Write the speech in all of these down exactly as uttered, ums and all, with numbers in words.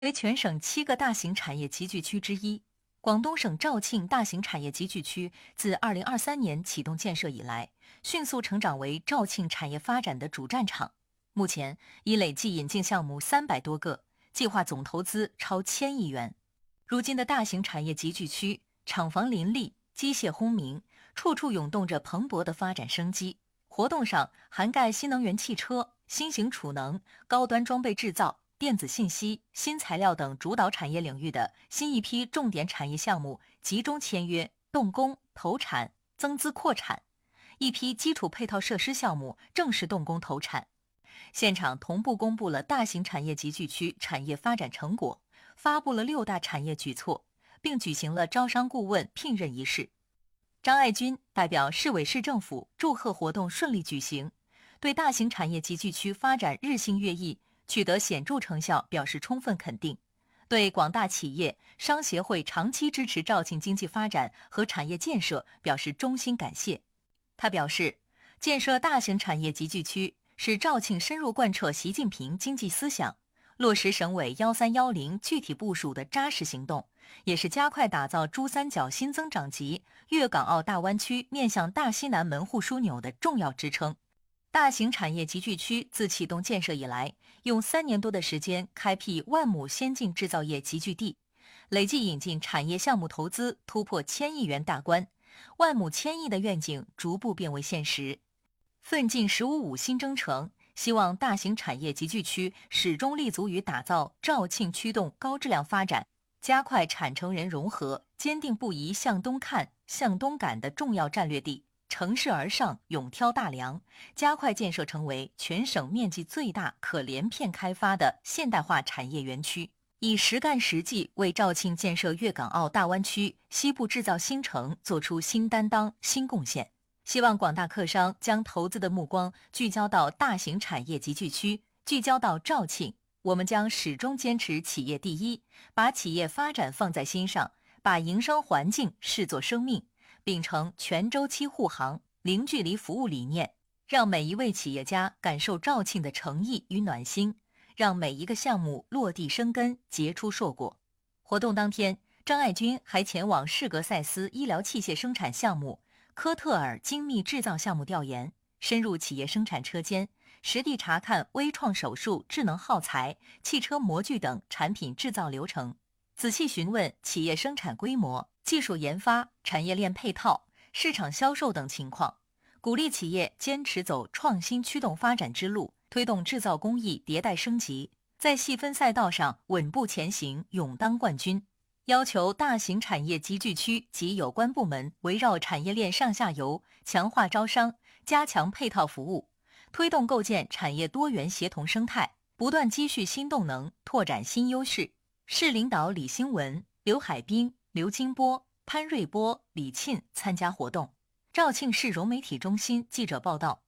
为全省七个大型产业集聚区之一，广东省肇庆大型产业集聚区自二零二三年启动建设以来，迅速成长为肇庆产业发展的主战场。目前已累计引进项目三百多个，计划总投资超千亿元。如今的大型产业集聚区，厂房林立，机械轰鸣，处处涌动着蓬勃的发展生机。活动上涵盖新能源汽车、新型储能、高端装备制造、电子信息、新材料等主导产业领域的新一批重点产业项目集中签约、动工、投产、增资扩产，一批基础配套设施项目正式动工投产。现场同步公布了大型产业集聚区产业发展成果，发布了六大产业举措，并举行了招商顾问聘任仪式。张爱军代表市委市政府祝贺活动顺利举行，对大型产业集聚区发展日新月异，取得显著成效表示充分肯定，对广大企业、商协会长期支持肇庆经济发展和产业建设表示衷心感谢。他表示，建设大型产业集聚区是肇庆深入贯彻习近平经济思想，落实省委幺三幺零具体部署的扎实行动，也是加快打造珠三角新增长极、粤港澳大湾区面向大西南门户枢纽的重要支撑。大型产业集聚区自启动建设以来，用三年多的时间开辟万亩先进制造业集聚地，累计引进产业项目投资突破千亿元大关，万亩千亿的愿景逐步变为现实。奋进“十五五”新征程，希望大型产业集聚区始终立足于打造肇庆驱动高质量发展、加快产城人融合、坚定不移向东看、向东赶的重要战略地，乘势而上，勇挑大梁，加快建设成为全省面积最大、可连片开发的现代化产业园区，以实干实际为肇庆建设粤港澳大湾区西部制造新城做出新担当、新贡献。希望广大客商将投资的目光聚焦到大型产业集聚区，聚焦到肇庆。我们将始终坚持企业第一，把企业发展放在心上，把营商环境视作生命，秉承全周期护航、零距离服务理念，让每一位企业家感受肇庆的诚意与暖心，让每一个项目落地生根、结出硕果。活动当天，张爱军还前往士格赛斯医疗器械生产项目、科特尔精密制造项目调研，深入企业生产车间，实地查看微创手术、智能耗材、汽车模具等产品制造流程，仔细询问企业生产规模、技术研发、产业链配套、市场销售等情况，鼓励企业坚持走创新驱动发展之路，推动制造工艺迭代升级，在细分赛道上稳步前行，勇当冠军。要求大型产业集聚区及有关部门围绕产业链上下游，强化招商，加强配套服务，推动构建产业多元协同生态，不断积蓄新动能，拓展新优势。市领导李兴文、刘海滨、刘金波、潘瑞波、李沁参加活动。肇庆市融媒体中心记者报道。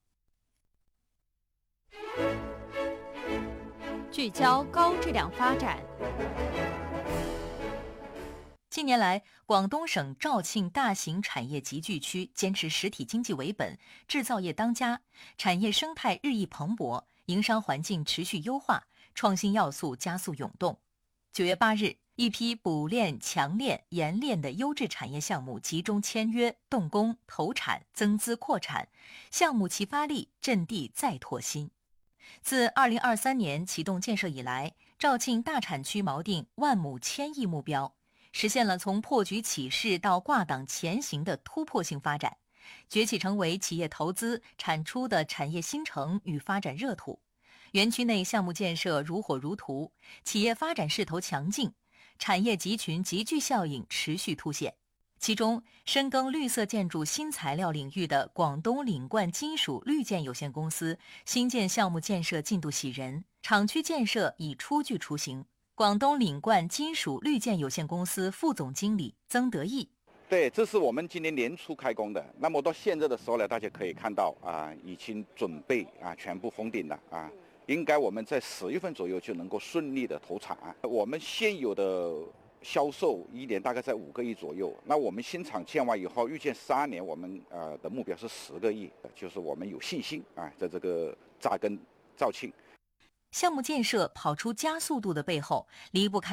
聚焦高质量发展。 近年来，广东省肇庆大型产业集聚区坚持实体经济为本，制造业当家，产业生态日益蓬勃，营商环境持续优化，创新要素加速涌动。九月八日，一批补链、强链、冶炼的优质产业项目集中签约、动工、投产、增资扩产，项目齐发力，阵地再拓新。自二零二三年启动建设以来，肇庆大产区锚定万亩千亿目标，实现了从破局起势到挂档前行的突破性发展，崛起成为企业投资产出的产业新城与发展热土。园区内项目建设如火如荼，企业发展势头强劲，产业集群集聚效应持续凸显。其中，深耕绿色建筑新材料领域的广东岭冠金属绿建有限公司新建项目建设进度喜人，厂区建设已初具雏形。广东岭冠金属绿建有限公司副总经理曾德义： 对，这是我们今年年初开工的。那么到现在的时候呢，大家可以看到啊，已经准备啊全部封顶了啊，应该我们在十月份左右就能够顺利的投产。我们现有的销售一年大概在五个亿左右，那我们新厂建完以后，预见三年我们呃的目标是十个亿，就是我们有信心啊，在这个扎根肇庆。 项目建设跑出加速度的背后，离不开